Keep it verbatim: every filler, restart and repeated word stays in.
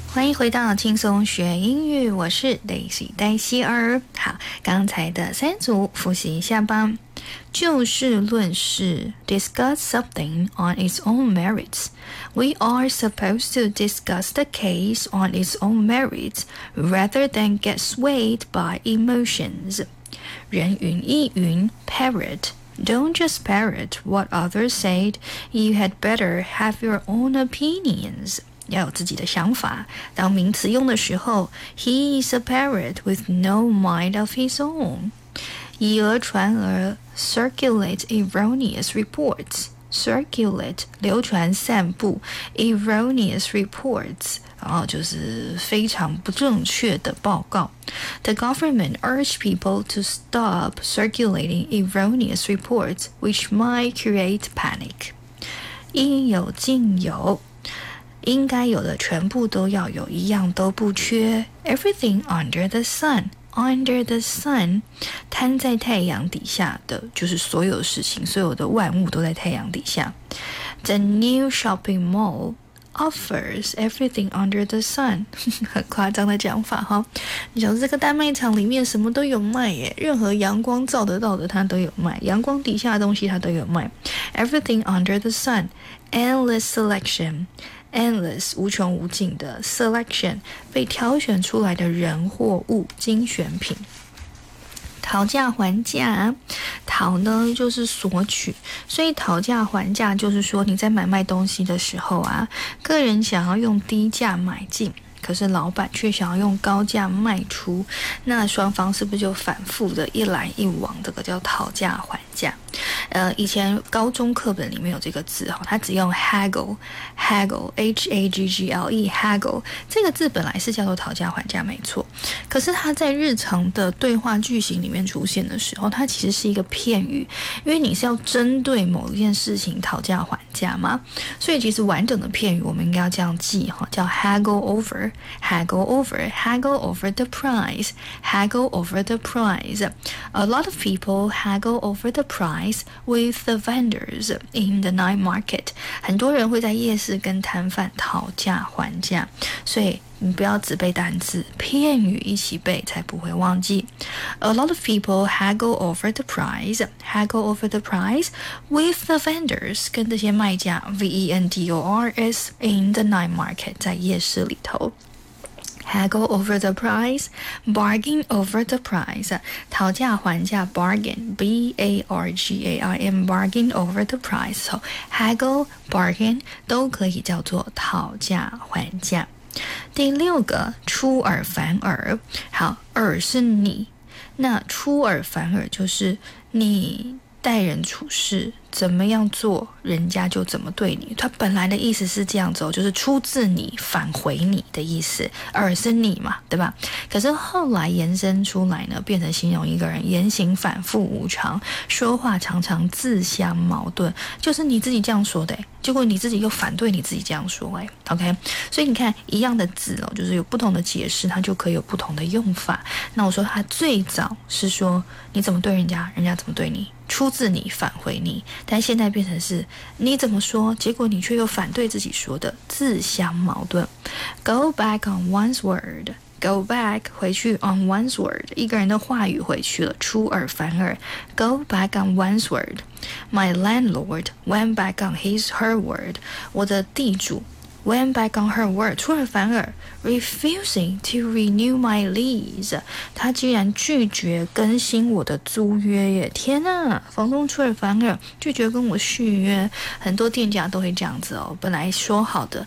欢迎回到轻松学英语，我是 Daisy 黛西儿。好，刚才的三组复习一下吧。就事论事 discuss something on its own merits. We are supposed to discuss the case on its own merits rather than get swayed by emotions. 人云亦云 parrot.Don't just parrot what others said. You had better have your own opinions. 要有自己的想法。当名词用的时候 He is a parrot with no mind of his own. 以讹传讹 circulate erroneous reports. Circulate 流传散布 erroneous reports 然后就是非常不正确的报告。The government urged people to stop circulating erroneous reports which might create panic. 应有尽有，应该有的全部都要有，一样都不缺。Everything under the sun.Under the sun 摊在太阳底下的就是所有事情，所有的万物都在太阳底下。The new shopping mall offers everything under the sun 很夸张的讲法哈。你想这个大卖场里面什么都有卖耶，任何阳光照得到的它都有卖，阳光底下的东西它都有卖。Everything under the sun Endless selection.Endless 无穷无尽的 selection 被挑选出来的人或物精选品。讨价还价，讨呢就是索取，所以讨价还价就是说你在买卖东西的时候啊，个人想要用低价买进，可是老板却想要用高价卖出，那双方是不是就反复的一来一往，这个叫讨价还价。呃，以前高中课本里面有这个字哈，它只用 haggle haggle H A G G L E haggle 这个字本来是叫做讨价还价没错，可是它在日常的对话句型里面出现的时候，它其实是一个片语，因为你是要针对某一件事情讨价还价嘛，所以其实完整的片语我们应该要这样记哈，叫 haggle over haggle over haggle over the price haggle over the price. A lot of people haggle over the price with the vendors in the night market. 很多人会在夜市跟摊贩讨价还价，所以你不要只背单字，片语一起背才不会忘记。A lot of people haggle over the price, haggle over the price with the vendors 跟这些卖家 V E N D O R S in the night market 在夜市里头。Haggle over the price, bargain over the price. 讨价还价 bargain, B A R G A I N, bargain over the price. So, haggle, bargain 都可以叫做讨价还价。第六个，出尔反尔。好，尔是你，那出尔反尔就是你待人处事怎么样做，人家就怎么对你。它本来的意思是这样子哦，就是出自你返回你的意思，尔是你嘛，对吧？可是后来延伸出来呢，变成形容一个人言行反复无常，说话常常自相矛盾，就是你自己这样说的，结果你自己又反对你自己这样说诶 OK， 所以你看一样的字哦，就是有不同的解释，它就可以有不同的用法。那我说它最早是说你怎么对人家，人家怎么对你，出自你返回你，但现在变成是你怎么说，结果你却又反对自己说的，自相矛盾。 Go back on one's word, Go back 回去 on one's word 一个人的话语回去了，出尔反尔。 Go back on one's word. My landlord went back on his her word. 我的地主went back on her word 出尔反尔 refusing to renew my lease. 他居然拒绝更新我的租约耶！天哪，房东出尔反尔，拒绝跟我续约。很多店家都会这样子哦，本来说好的